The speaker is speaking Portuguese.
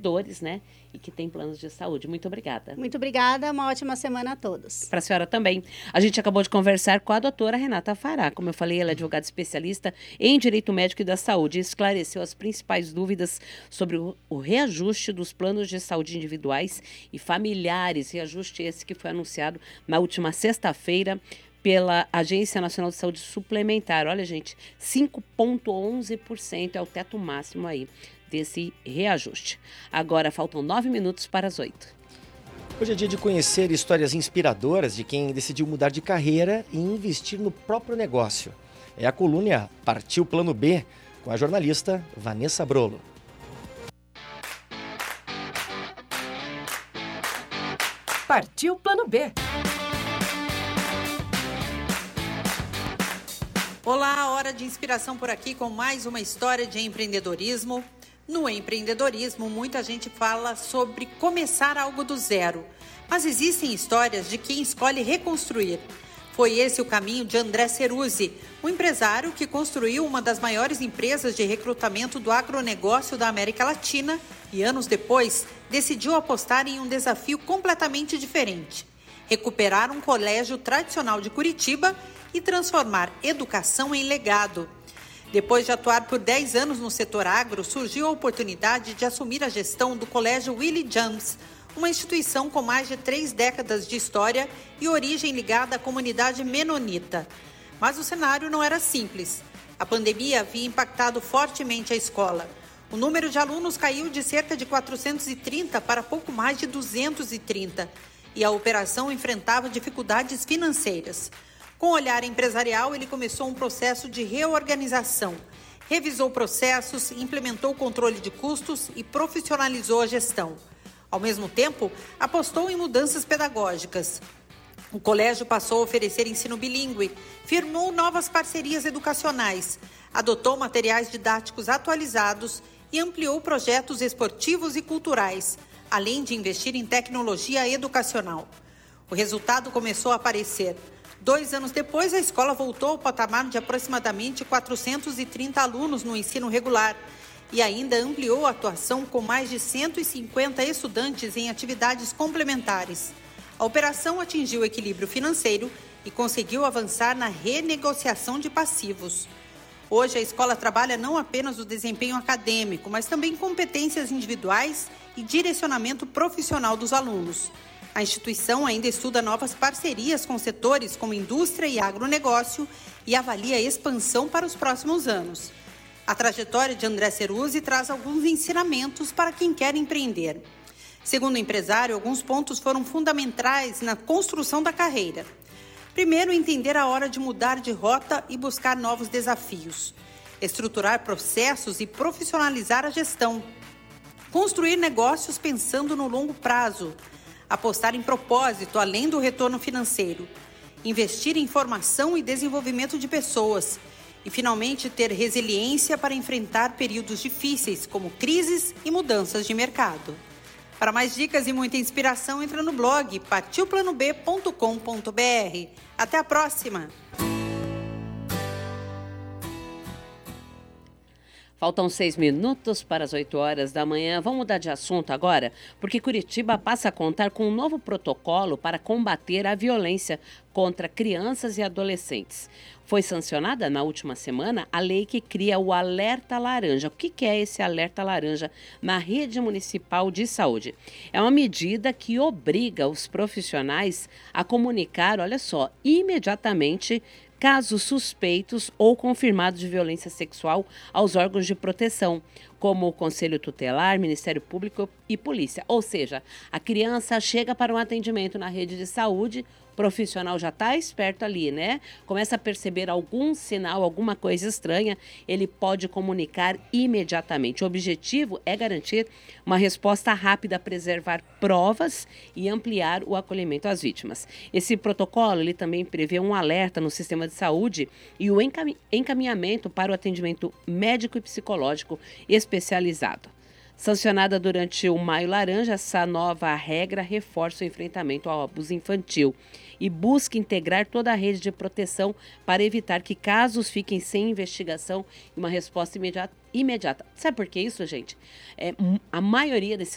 servidores, né? E que têm planos de saúde. Muito obrigada. Muito obrigada, uma ótima semana a todos. Para a senhora também. A gente acabou de conversar com a doutora Renata Fará. Como eu falei, ela é advogada especialista em Direito Médico e da Saúde e esclareceu as principais dúvidas sobre o reajuste dos planos de saúde individuais e familiares. Reajuste esse que foi anunciado na última sexta-feira pela Agência Nacional de Saúde Suplementar. Olha, gente, 5,11% é o teto máximo aí desse reajuste. Agora faltam 9 minutos para as 8. Hoje é dia de conhecer histórias inspiradoras de quem decidiu mudar de carreira e investir no próprio negócio. É a coluna Partiu Plano B, com a jornalista Vanessa Brolo. Partiu Plano B. Olá, hora de inspiração por aqui com mais uma história de empreendedorismo. No empreendedorismo, muita gente fala sobre começar algo do zero, mas existem histórias de quem escolhe reconstruir. Foi esse o caminho de André Ceruzzi, um empresário que construiu uma das maiores empresas de recrutamento do agronegócio da América Latina e, anos depois, decidiu apostar em um desafio completamente diferente: recuperar um colégio tradicional de Curitiba e transformar educação em legado. Depois de atuar por 10 anos no setor agro, surgiu a oportunidade de assumir a gestão do Colégio Willie James, uma instituição com mais de 3 décadas de história e origem ligada à comunidade menonita. Mas o cenário não era simples. A pandemia havia impactado fortemente a escola. O número de alunos caiu de cerca de 430 para pouco mais de 230, e a operação enfrentava dificuldades financeiras. Com o olhar empresarial, ele começou um processo de reorganização. Revisou processos, implementou o controle de custos e profissionalizou a gestão. Ao mesmo tempo, apostou em mudanças pedagógicas. O colégio passou a oferecer ensino bilíngue, firmou novas parcerias educacionais, adotou materiais didáticos atualizados e ampliou projetos esportivos e culturais, além de investir em tecnologia educacional. O resultado começou a aparecer. 2 anos depois, a escola voltou ao patamar de aproximadamente 430 alunos no ensino regular e ainda ampliou a atuação com mais de 150 estudantes em atividades complementares. A operação atingiu o equilíbrio financeiro e conseguiu avançar na renegociação de passivos. Hoje, a escola trabalha não apenas o desempenho acadêmico, mas também competências individuais e direcionamento profissional dos alunos. A instituição ainda estuda novas parcerias com setores como indústria e agronegócio e avalia a expansão para os próximos anos. A trajetória de André Ceruzzi traz alguns ensinamentos para quem quer empreender. Segundo o empresário, alguns pontos foram fundamentais na construção da carreira. Primeiro, entender a hora de mudar de rota e buscar novos desafios. Estruturar processos e profissionalizar a gestão. Construir negócios pensando no longo prazo. Apostar em propósito, além do retorno financeiro. Investir em formação e desenvolvimento de pessoas. E, finalmente, ter resiliência para enfrentar períodos difíceis, como crises e mudanças de mercado. Para mais dicas e muita inspiração, entra no blog partiuplanob.com.br. Até a próxima! Faltam 6 minutos para as 8 horas da manhã. Vamos mudar de assunto agora, porque Curitiba passa a contar com um novo protocolo para combater a violência contra crianças e adolescentes. Foi sancionada na última semana a lei que cria o Alerta Laranja. O que é esse Alerta Laranja na rede municipal de saúde? É uma medida que obriga os profissionais a comunicar, olha só, imediatamente casos suspeitos ou confirmados de violência sexual aos órgãos de proteção, como o Conselho Tutelar, Ministério Público e Polícia. Ou seja, a criança chega para um atendimento na rede de saúde, o profissional já está esperto ali, né? Começa a perceber algum sinal, alguma coisa estranha, ele pode comunicar imediatamente. O objetivo é garantir uma resposta rápida, preservar provas e ampliar o acolhimento às vítimas. Esse protocolo, ele também prevê um alerta no sistema de saúde e o encaminhamento para o atendimento médico e psicológico especializado. Sancionada durante o Maio Laranja, essa nova regra reforça o enfrentamento ao abuso infantil e busca integrar toda a rede de proteção para evitar que casos fiquem sem investigação e uma resposta imediata. Sabe por que isso, gente? A maioria desses